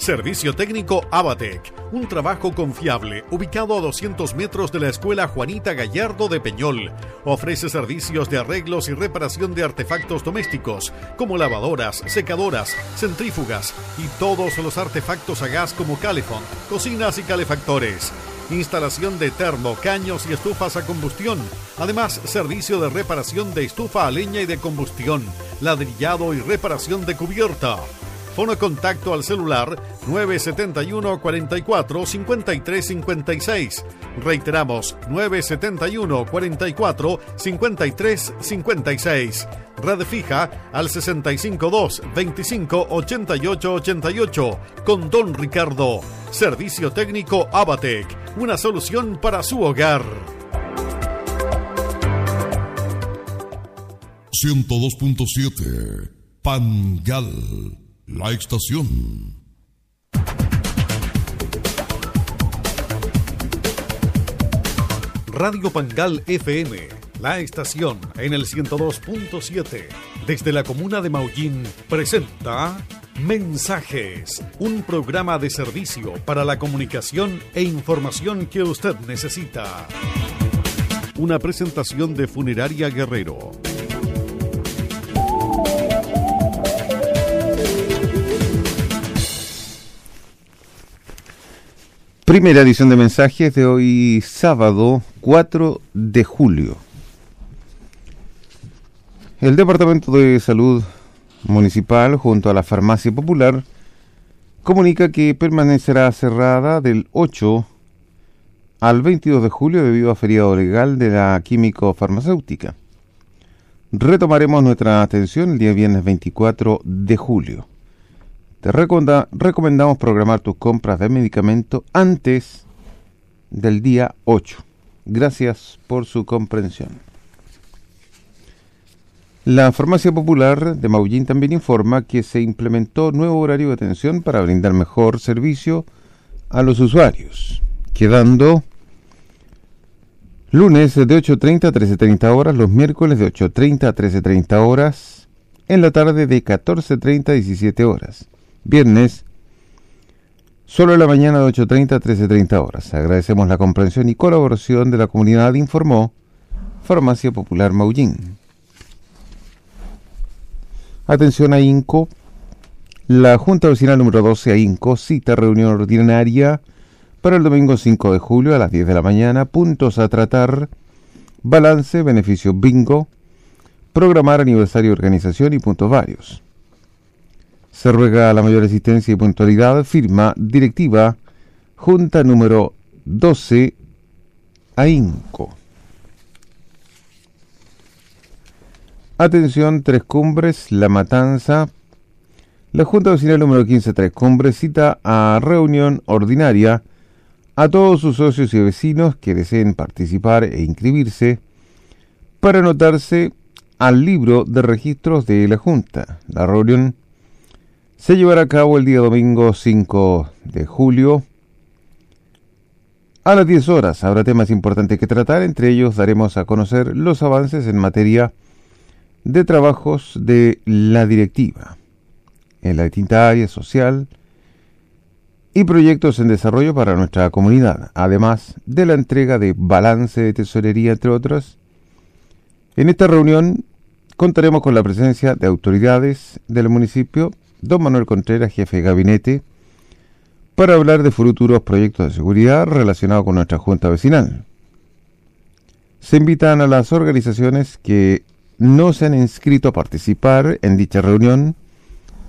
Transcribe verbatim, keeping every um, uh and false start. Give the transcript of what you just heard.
Servicio técnico Abatec, un trabajo confiable, ubicado a doscientos metros de la Escuela Juanita Gallardo de Peñol. Ofrece servicios de arreglos y reparación de artefactos domésticos, como lavadoras, secadoras, centrífugas y todos los artefactos a gas como calefón, cocinas y calefactores. Instalación de termo, caños y estufas a combustión. Además, servicio de reparación de estufa a leña y de combustión, ladrillado y reparación de cubierta. Fono contacto al celular nueve siete uno, cuatro cuatro, cinco tres cinco seis. Reiteramos, nueve siete uno, cuatro cuatro, cinco tres cinco seis. Red fija al sesenta y cinco dos, veinticinco, ochenta y ocho ochenta y ocho. Con Don Ricardo. Servicio técnico Abatec. Una solución para su hogar. ciento dos punto siete Pangal. La estación. Radio Pangal F M, la estación en el ciento dos punto siete. Desde la comuna de Maullín presenta Mensajes, un programa de servicio para la comunicación e información que usted necesita. Una presentación de Funeraria Guerrero. Primera edición de mensajes de hoy sábado cuatro de julio. El Departamento de Salud Municipal junto a la Farmacia Popular comunica que permanecerá cerrada del ocho al veintidós de julio debido a feriado legal de la químico-farmacéutica. Retomaremos nuestra atención el día viernes veinticuatro de julio. Te recomenda, recomendamos programar tus compras de medicamento antes del día ocho. Gracias por su comprensión. La Farmacia Popular de Maullín también informa que se implementó nuevo horario de atención para brindar mejor servicio a los usuarios, quedando lunes de ocho treinta a trece treinta horas, los miércoles de ocho treinta a trece treinta horas, en la tarde de catorce treinta a diecisiete horas. Viernes, solo en la mañana de ocho treinta a trece treinta horas. Agradecemos la comprensión y colaboración de la comunidad, informó Farmacia Popular Maullín. Atención a INCO. La Junta Vecinal número doce a INCO cita reunión ordinaria para el domingo cinco de julio a las diez de la mañana. Puntos a tratar: balance, beneficio bingo, programar aniversario de organización y puntos varios. Se ruega la mayor asistencia y puntualidad. Firma directiva Junta número doce a INCO. Atención, Tres Cumbres, La Matanza. La Junta Vecinal número quince Tres Cumbres cita a reunión ordinaria a todos sus socios y vecinos que deseen participar e inscribirse para anotarse al libro de registros de la Junta. La reunión se llevará a cabo el día domingo cinco de julio a las diez horas. Habrá temas importantes que tratar, entre ellos daremos a conocer los avances en materia de trabajos de la directiva en la distinta área social y proyectos en desarrollo para nuestra comunidad, además de la entrega de balance de tesorería, entre otros. En esta reunión contaremos con la presencia de autoridades del municipio, don Manuel Contreras, jefe de gabinete, para hablar de futuros proyectos de seguridad relacionados con nuestra junta vecinal. Se invitan a las organizaciones que no se han inscrito a participar en dicha reunión